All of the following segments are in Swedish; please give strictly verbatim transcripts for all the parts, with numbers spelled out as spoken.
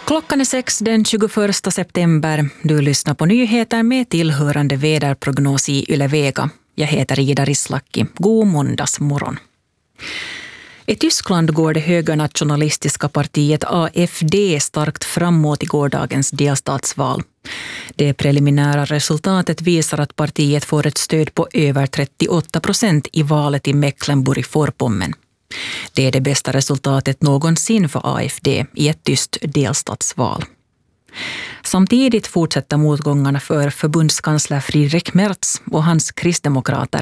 Klockan är sex den tjugoförsta september. Du lyssnar på nyheter med tillhörande väderprognos i Yle Vega. Jag heter Ida Rislaki. God måndagsmorgon. I Tyskland går det högernationalistiska partiet A F D starkt framåt i gårdagens delstatsval. Det preliminära resultatet visar att partiet får ett stöd på över trettioåtta procent i valet i Mecklenburg-Vorpommern. Det är det bästa resultatet någonsin för A F D i ett tyst delstatsval. Samtidigt fortsätter motgångarna för förbundskansler Friedrich Merz och hans kristdemokrater.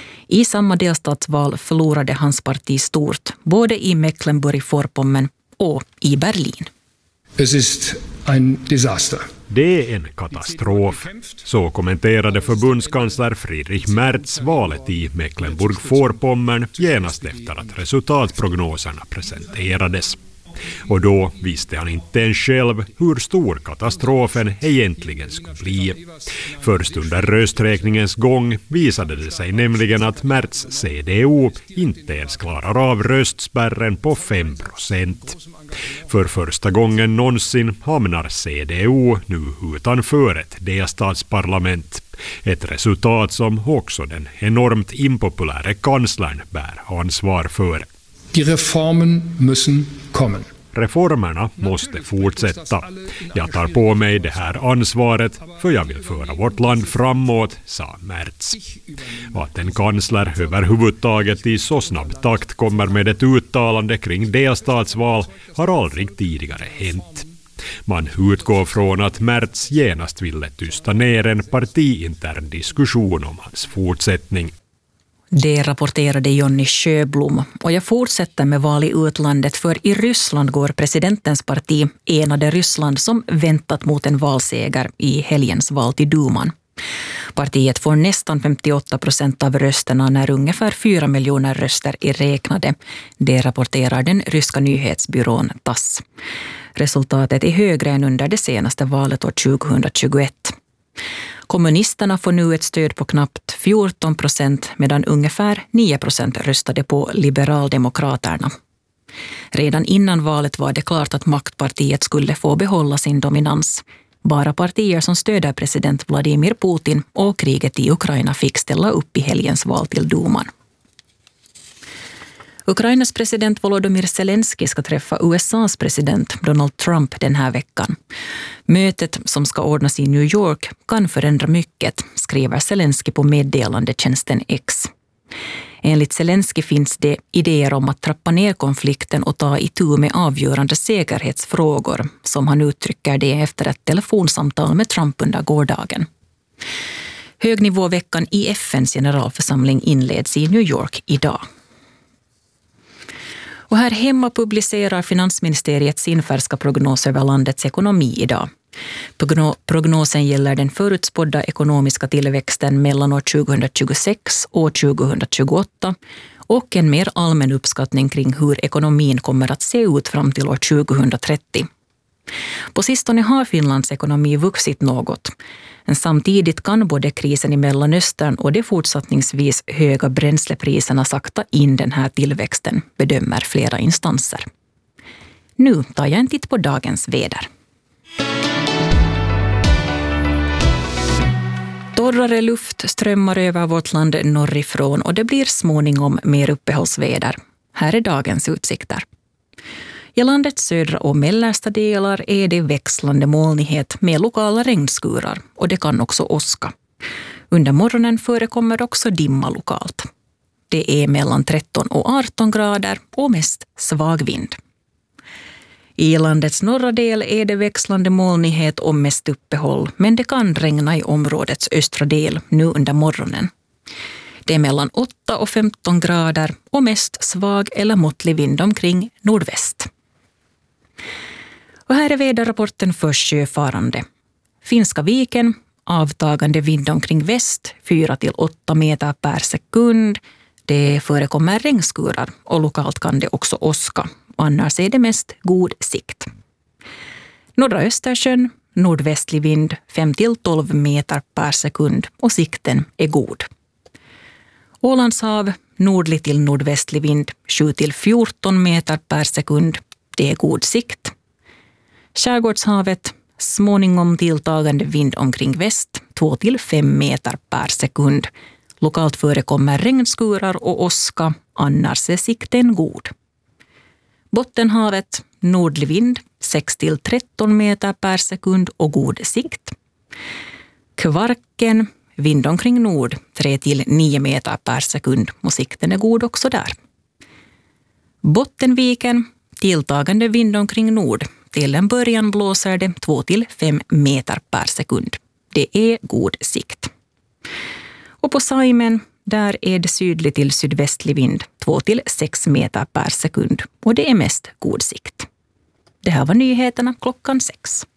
I samma delstatsval förlorade hans parti stort, både i Mecklenburg-Vorpommern och i Berlin. Es ist ein Desaster. Det är en katastrof. Så kommenterade förbundskansler Friedrich Merz valet i Mecklenburg-Vorpommern genast efter att resultatprognoserna presenterades. Och då visste han inte ens själv hur stor katastrofen egentligen skulle bli. Först under rösträkningens gång visade det sig nämligen att Merz C D U inte ens klarar av röstspärren på fem procent. För första gången någonsin hamnar C D U nu utanför ett delstatsparlament. Ett resultat som också den enormt impopulära kanslern bär ansvar för. Die Reformen müssen kommen. Reformerna måste fortsätta. Jag tar på mig det här ansvaret för jag vill föra vårt land framåt, sa Merz. Att en kansler överhuvudtaget i så snabb takt kommer med ett uttalande kring delstatsval har aldrig tidigare hänt. Man utgår från att Merz genast ville tysta ner en partiintern diskussion om hans fortsättning. Det rapporterade Jonny Sjöblom, och jag fortsätter med val i utlandet, för i Ryssland går presidentens parti Enade Ryssland som väntat mot en valseger i helgens val till Duman. Partiet får nästan femtioåtta procent av rösterna när ungefär fyra miljoner röster är räknade. Det rapporterar den ryska nyhetsbyrån Tass. Resultatet är högre än under det senaste valet år tjugohundratjugoett. Kommunisterna får nu ett stöd på knappt fjorton procent medan ungefär nio procent röstade på Liberaldemokraterna. Redan innan valet var det klart att maktpartiet skulle få behålla sin dominans. Bara partier som stöder president Vladimir Putin och kriget i Ukraina fick ställa upp i helgens val till Duman. Ukrainas president Volodymyr Zelensky ska träffa U S A:s president Donald Trump den här veckan. Mötet, som ska ordnas i New York, kan förändra mycket, skriver Zelensky på meddelandetjänsten X. Enligt Zelensky finns det idéer om att trappa ner konflikten och ta itu med avgörande säkerhetsfrågor, som han uttrycker det efter ett telefonsamtal med Trump under gårdagen. Högnivåveckan i F N:s generalförsamling inleds i New York idag. Och här hemma publicerar Finansministeriet sin färska prognos över landets ekonomi idag. Prognosen gäller den förutspådda ekonomiska tillväxten mellan år tjugohundratjugosex och tjugohundratjugoåtta och en mer allmän uppskattning kring hur ekonomin kommer att se ut fram till år tjugohundratrettio. På sistone har Finlands ekonomi vuxit något. Men samtidigt kan både krisen i Mellanöstern och de fortsättningsvis höga bränslepriserna sakta in den här tillväxten, bedömer flera instanser. Nu tar jag en titt på dagens väder. Torrare luft strömmar över vårt land norrifrån och det blir småningom mer uppehållsväder. Här är dagens utsikter. I landets södra och mellersta delar är det växlande molnighet med lokala regnskurar och det kan också åska. Under morgonen förekommer också dimma lokalt. Det är mellan tretton och arton grader och mest svag vind. I landets norra del är det växlande molnighet och mest uppehåll, men det kan regna i områdets östra del nu under morgonen. Det är mellan åtta och femton grader och mest svag eller måttlig vind omkring nordväst. Och här är väderrapporten för sjöfarande. Finska viken, avtagande vind omkring väst, fyra till åtta meter per sekund. Det förekommer regnskurar och lokalt kan det också åska. Annars är det mest god sikt. Norra Östersjön, nordvästlig vind, fem till tolv meter per sekund och sikten är god. Ålandshav, nordlig till nordvästlig vind, sju till fjorton meter per sekund. Det är god sikt. Skärgårdshavet, småningom tilltagande vind omkring väst, två till fem meter per sekund. Lokalt förekommer regnskurar och åska, annars är sikten god. Bottenhavet, nordlig vind, sex till tretton meter per sekund och god sikt. Kvarken, vind omkring nord, tre till nio meter per sekund och sikten är god också där. Bottenviken, tilltagande vind omkring nord. Till en början blåser det två till fem meter per sekund. Det är god sikt. Och på Saimen, där är det sydlig till sydvästlig vind, två till sex meter per sekund. Och det är mest god sikt. Det här var nyheterna klockan sex.